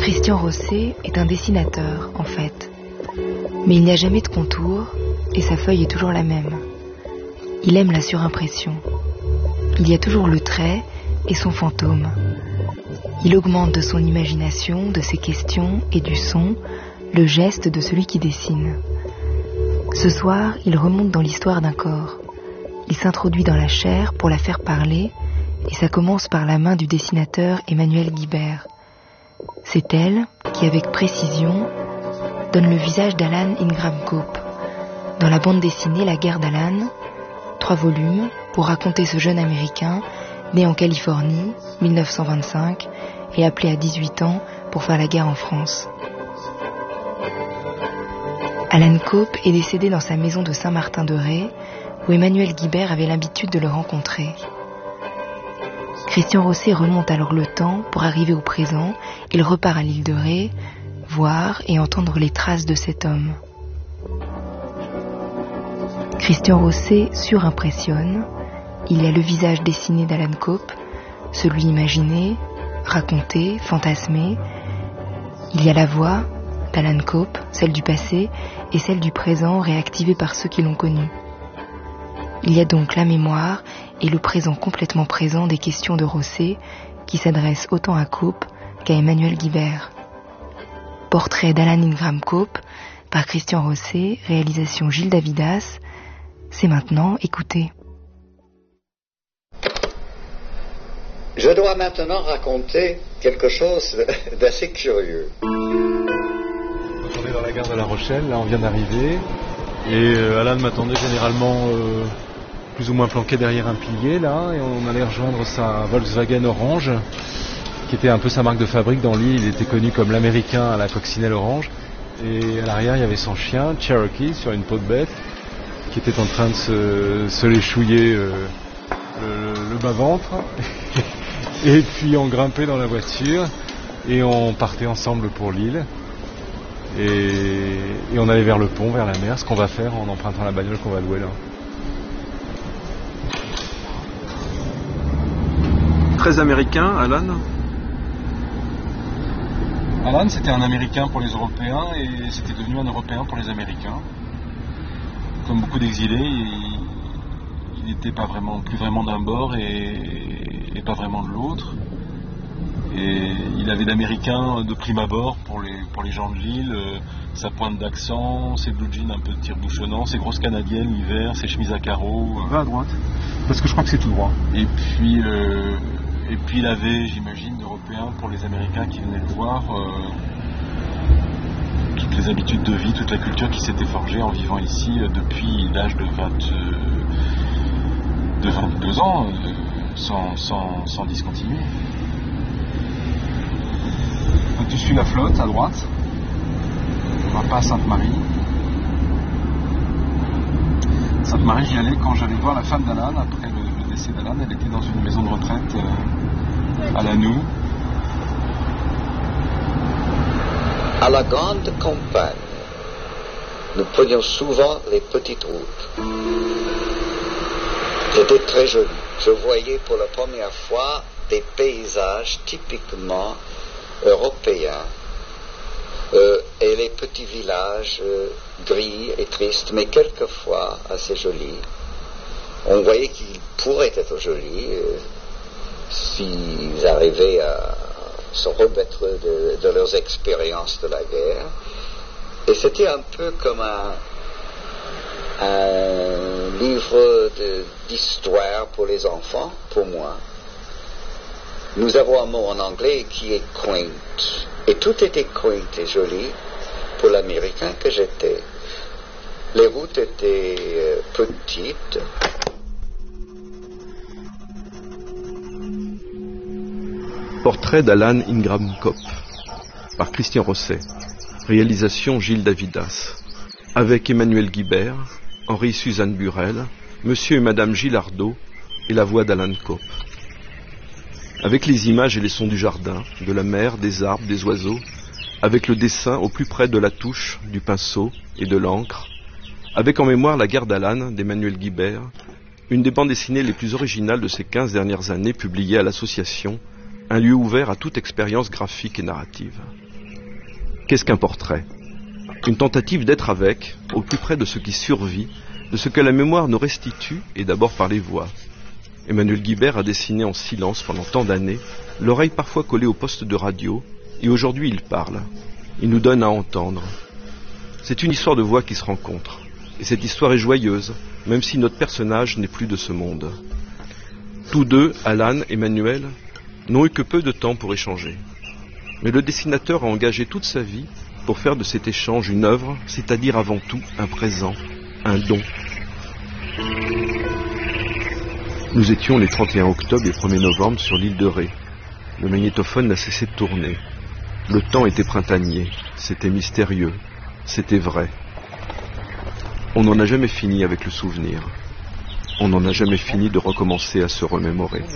Christian Rosset est un dessinateur, en fait. Mais il n'y a jamais de contour, et sa feuille est toujours la même. Il aime la surimpression. Il y a toujours le trait et son fantôme. Il augmente de son imagination, de ses questions et du son, le geste de celui qui dessine. Ce soir, il remonte dans l'histoire d'un corps. Il s'introduit dans la chair pour la faire parler, et ça commence par la main du dessinateur Emmanuel Guibert. C'est elle qui, avec précision, donne le visage d'Alan Ingram Cope. Dans la bande dessinée La guerre d'Alan, 3 volumes pour raconter ce jeune Américain né en Californie, 1925, et appelé à 18 ans pour faire la guerre en France. Alan Cope est décédé dans sa maison de Saint-Martin-de-Ré, où Emmanuel Guibert avait l'habitude de le rencontrer. Christian Rosset remonte alors le temps pour arriver au présent. Il repart à l'île de Ré, voir et entendre les traces de cet homme. Christian Rosset surimpressionne. Il y a le visage dessiné d'Alan Cope, celui imaginé, raconté, fantasmé. Il y a la voix d'Alan Cope, celle du passé et celle du présent réactivée par ceux qui l'ont connu. Il y a donc la mémoire et le présent complètement présent des questions de Rosset qui s'adressent autant à Cope qu'à Emmanuel Guibert. Portrait d'Alan Ingram Cope par Christian Rosset, réalisation Gilles Davidas. C'est maintenant, écoutez. Je dois maintenant raconter quelque chose d'assez curieux. On est dans la gare de La Rochelle, là on vient d'arriver, et Alan m'attendait généralement plus ou moins planqué derrière un pilier là, et on allait rejoindre sa Volkswagen orange, qui était un peu sa marque de fabrique dans l'île. Il était connu comme l'américain à la coccinelle orange, et à l'arrière il y avait son chien, Cherokee, sur une peau de bête, qui était en train de se léchouiller le bas-ventre. Et puis on grimpait dans la voiture et on partait ensemble pour l'île. Et on allait vers le pont, vers la mer, ce qu'on va faire en empruntant la bagnole qu'on va louer là. Très américain, Alan. Alan, c'était un Américain pour les Européens et c'était devenu un Européen pour les Américains. Comme beaucoup d'exilés, il n'était plus vraiment d'un bord et pas vraiment de l'autre. Et il avait l'américain de prime abord pour les gens de l'île, sa pointe d'accent, ses blue jeans un peu tire-bouchonnants, ses grosses canadiennes l'hiver, ses chemises à carreaux. Va à droite, parce que je crois que c'est tout droit. Et puis il avait, j'imagine, d'Européens pour les Américains qui venaient le voir, toutes les habitudes de vie, toute la culture qui s'était forgée en vivant ici depuis l'âge de 22 ans, sans discontinuer. Donc tu suis la flotte à droite, on va pas à Sainte-Marie. Sainte-Marie, j'y allais quand j'allais voir la femme d'Alan, après le décès d'Alan. Elle était dans une maison de retraite à Lannou. À la grande campagne, nous prenions souvent les petites routes. C'était très joli. Je voyais pour la première fois des paysages typiquement européens et les petits villages gris et tristes, mais quelquefois assez jolis. On voyait qu'ils pourraient être jolis s'ils arrivaient à se remettre de leurs expériences de la guerre. Et c'était un peu comme un livre d'histoire pour les enfants, pour moi. Nous avons un mot en anglais qui est quaint. Et tout était quaint et joli pour l'Américain que j'étais. Les routes étaient petites. Portrait d'Alan Ingram Cope par Christian Rosset. Réalisation Gilles Davidas. Avec Emmanuel Guibert, Henri-Suzanne Burel, Monsieur et Madame Gilardot et la voix d'Alan Cope. Avec les images et les sons du jardin, de la mer, des arbres, des oiseaux, avec le dessin au plus près de la touche, du pinceau et de l'encre, avec en mémoire La guerre d'Alan d'Emmanuel Guibert, une des bandes dessinées les plus originales de ces 15 dernières années publiées à l'association, un lieu ouvert à toute expérience graphique et narrative. Qu'est-ce qu'un portrait? Une tentative d'être avec, au plus près de ce qui survit, de ce que la mémoire nous restitue, et d'abord par les voix. Emmanuel Guibert a dessiné en silence pendant tant d'années, l'oreille parfois collée au poste de radio, et aujourd'hui il parle. Il nous donne à entendre. C'est une histoire de voix qui se rencontrent. Et cette histoire est joyeuse, même si notre personnage n'est plus de ce monde. Tous deux, Alan et Emmanuel, n'ont eu que peu de temps pour échanger. Mais le dessinateur a engagé toute sa vie pour faire de cet échange une œuvre, c'est-à-dire avant tout un présent, un don. Nous étions les 31 octobre et 1er novembre sur l'île de Ré. Le magnétophone n'a cessé de tourner. Le temps était printanier, c'était mystérieux, c'était vrai. On n'en a jamais fini avec le souvenir. On n'en a jamais fini de recommencer à se remémorer.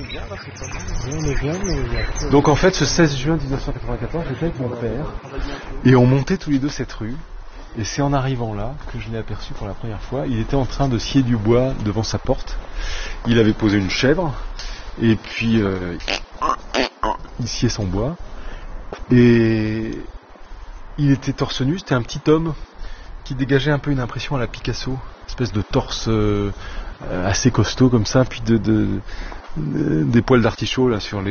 Donc en fait, ce 16 juin 1994, j'étais avec mon père et on montait tous les deux cette rue. Et c'est en arrivant là que je l'ai aperçu pour la première fois. Il était en train de scier du bois devant sa porte. Il avait posé une chèvre et puis il sciait son bois. Et il était torse nu, c'était un petit homme qui dégageait un peu une impression à la Picasso, une espèce de torse assez costaud comme ça, puis des poils d'artichaut là sur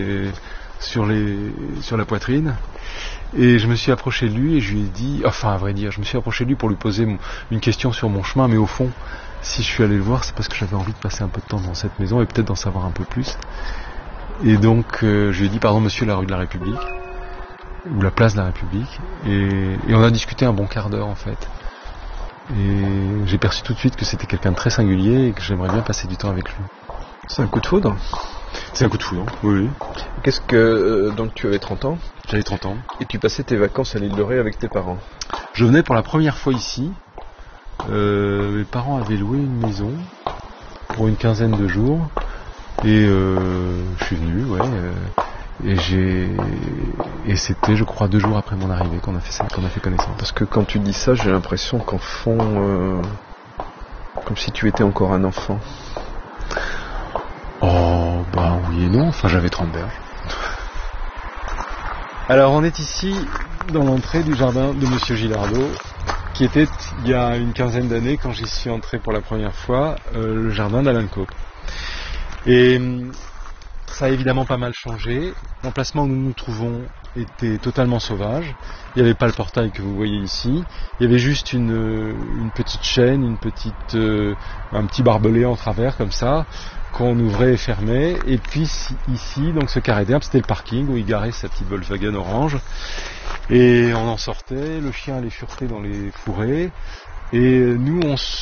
la poitrine. Et je me suis approché de lui et je lui ai dit, enfin à vrai dire, je me suis approché de lui pour lui poser une question sur mon chemin, mais au fond, si je suis allé le voir, c'est parce que j'avais envie de passer un peu de temps dans cette maison et peut-être d'en savoir un peu plus. Et donc je lui ai dit, pardon monsieur, la rue de la République, ou la place de la République, et on a discuté un bon quart d'heure en fait. Et j'ai perçu tout de suite que c'était quelqu'un de très singulier et que j'aimerais bien passer du temps avec lui. C'est un coup de foudre? C'est un coup de foudre, oui. Qu'est-ce que... donc tu avais 30 ans? J'avais 30 ans. Et tu passais tes vacances à l'île de Ré avec tes parents? Je venais pour la première fois ici. Mes parents avaient loué une maison pour une quinzaine de jours. Et je suis venu, et c'était, je crois, 2 jours après mon arrivée qu'on a fait connaissance. Parce que quand tu dis ça, j'ai l'impression qu'en fond, comme si tu étais encore un enfant. Oh, bah oui et non, enfin j'avais 30 berges. Alors on est ici dans l'entrée du jardin de Monsieur Gilardot, qui était, il y a une quinzaine d'années, quand j'y suis entré pour la première fois, le jardin d'Alan Cope. Et ça a évidemment pas mal changé. L'emplacement où nous nous trouvons était totalement sauvage. Il n'y avait pas le portail que vous voyez ici. Il y avait juste une petite chaîne, un petit barbelé en travers comme ça, qu'on ouvrait et fermait. Et puis ici, donc ce carré d'herbe, c'était le parking où il garait sa petite Volkswagen orange. Et on en sortait, le chien allait fureter dans les fourrés. Et nous,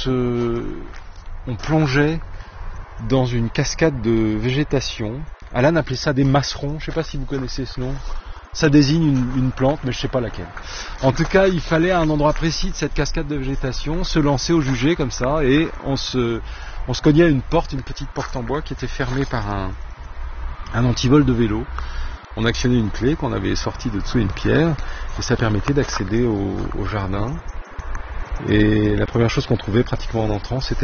on plongeait dans une cascade de végétation. Alan appelait ça des masserons, je ne sais pas si vous connaissez ce nom. Ça désigne une plante, mais je ne sais pas laquelle. En tout cas, il fallait à un endroit précis de cette cascade de végétation se lancer au jugé comme ça, et on se cognait à une porte, une petite porte en bois qui était fermée par un antivol de vélo. On actionnait une clé qu'on avait sortie de dessous une pierre, et ça permettait d'accéder au jardin. Et la première chose qu'on trouvait pratiquement en entrant, c'était